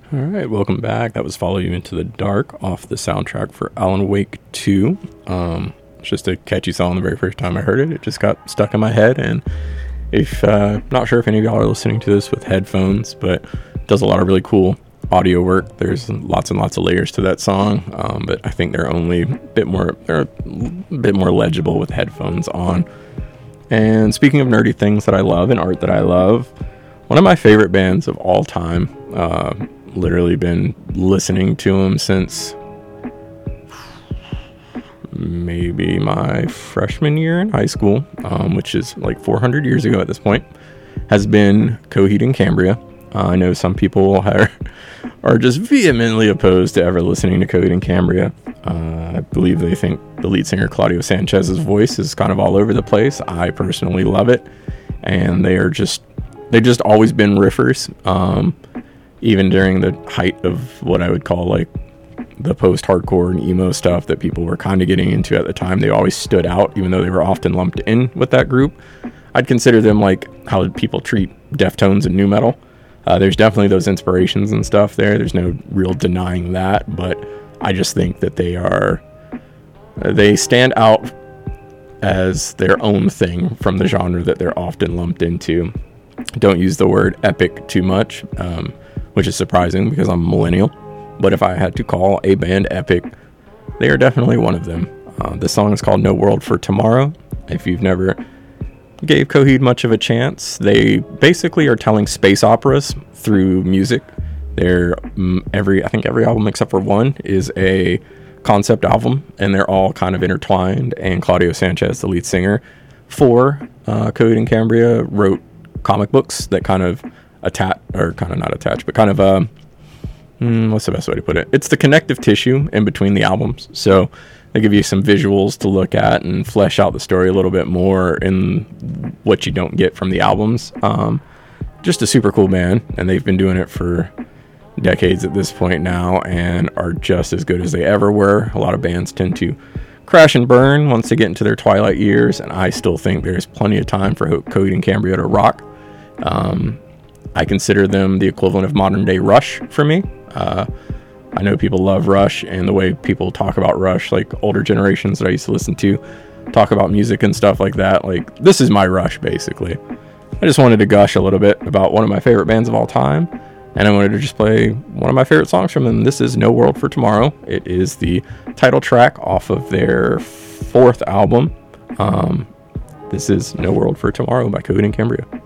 All right, welcome back. That was Follow You Into the Dark off the soundtrack for Alan Wake 2. It's just a catchy song the very first time I heard it. It just got stuck in my head, and if not sure if any of y'all are listening to this with headphones, but it does a lot of really cool audio work. There's lots and lots of layers to that song, but I think they're a bit more legible with headphones on. And speaking of nerdy things that I love and art that I love, one of my favorite bands of all time, literally been listening to them since maybe my freshman year in high school, which is like 400 years ago at this point, has been Coheed and Cambria. I know some people are just vehemently opposed to ever listening to Coheed and Cambria. I believe they think the lead singer Claudio Sanchez's voice is kind of all over the place. I personally love it, and they've just always been riffers. Even during the height of what I would call like the post-hardcore and emo stuff that people were kind of getting into at the time, they always stood out, even though they were often lumped in with that group. I'd consider them like how people treat Deftones and nu metal. There's definitely those inspirations and stuff there. There's no real denying that, but I just think that they stand out as their own thing from the genre that they're often lumped into. Don't use the word epic too much, which is surprising because I'm a millennial. But if I had to call a band epic, they are definitely one of them. The song is called No World for Tomorrow. If you've never gave Coheed much of a chance, they basically are telling space operas through music. I think every album except for one is a concept album, and they're all kind of intertwined. And Claudio Sanchez, the lead singer for Coheed and Cambria, wrote comic books that kind of what's the best way to put it? It's the connective tissue in between the albums. So they give you some visuals to look at and flesh out the story a little bit more in what you don't get from the albums. Just a super cool band, and they've been doing it for decades at this point now and are just as good as they ever were. A lot of bands tend to crash and burn once they get into their twilight years, and I still think there's plenty of time for Coheed and Cambria to rock. I consider them the equivalent of modern day Rush for me. I know people love Rush, and the way people talk about Rush, like older generations that I used to listen to talk about music and stuff like that, like this is my Rush basically. I just wanted to gush a little bit about one of my favorite bands of all time, and I wanted to just play one of my favorite songs from them. This is No World for Tomorrow. It is the title track off of their fourth album. This is No World for Tomorrow by Coheed and Cambria.